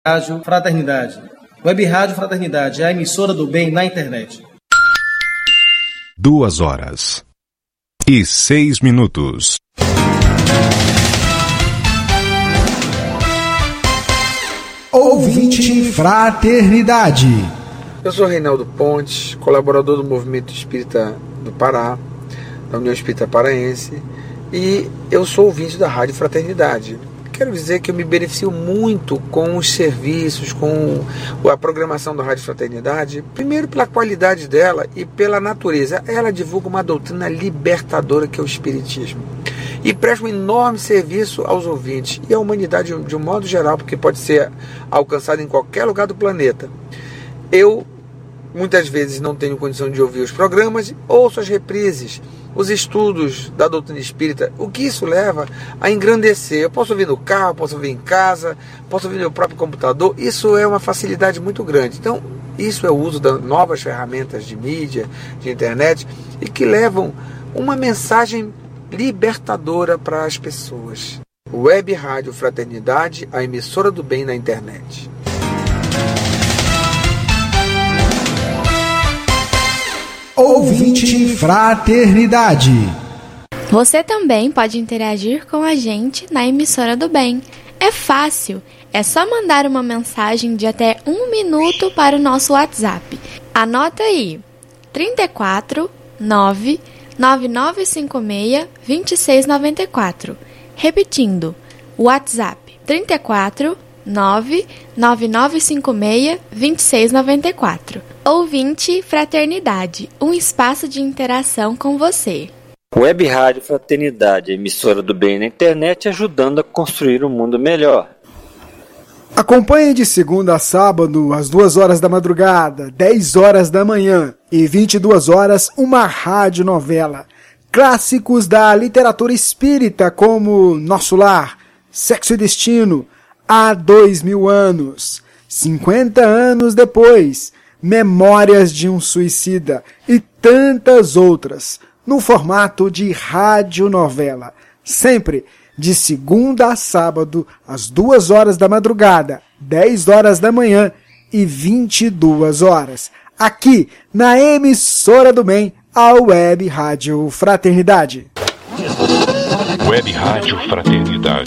Rádio Fraternidade. Web Rádio Fraternidade é a emissora do bem na internet. 2h06. Ouvinte Fraternidade. Eu sou Reinaldo Pontes, colaborador do Movimento Espírita do Pará, da União Espírita Paraense, e eu sou ouvinte da Rádio Fraternidade. Quero dizer que eu me beneficio muito com os serviços, com a programação da Rádio Fraternidade, primeiro pela qualidade dela e pela natureza. Ela divulga uma doutrina libertadora que é o Espiritismo. E presta um enorme serviço aos ouvintes e à humanidade de um modo geral, porque pode ser alcançado em qualquer lugar do planeta. Eu, muitas vezes, não tenho condição de ouvir os programas, ouço as reprises, os estudos da doutrina espírita, o que isso leva a engrandecer. Eu posso ouvir no carro, posso ouvir em casa, posso ouvir no meu próprio computador. Isso é uma facilidade muito grande. Então, isso é o uso de novas ferramentas de mídia, de internet, e que levam uma mensagem libertadora para as pessoas. Web Rádio Fraternidade, a emissora do bem na internet. Ouvinte Fraternidade. Você também pode interagir com a gente na emissora do bem. É fácil, é só mandar uma mensagem de até 1 minuto para o nosso WhatsApp. Anota aí, 34 9 9956 2694. Repetindo, WhatsApp 34 9 9956 2694. Ouvinte Fraternidade, um espaço de interação com você. Web Rádio Fraternidade, emissora do bem na internet, ajudando a construir um mundo melhor. Acompanhe de segunda a sábado, às 2h da madrugada, 10h da manhã e 22h, uma radionovela. Clássicos da literatura espírita como Nosso Lar, Sexo e Destino, Há 2000 anos, 50 anos depois, Memórias de um Suicida e tantas outras, no formato de radionovela, sempre de segunda a sábado, às 2h da madrugada, 10h da manhã e 22h, aqui na emissora do bem, a Web Rádio Fraternidade. Web Rádio Fraternidade.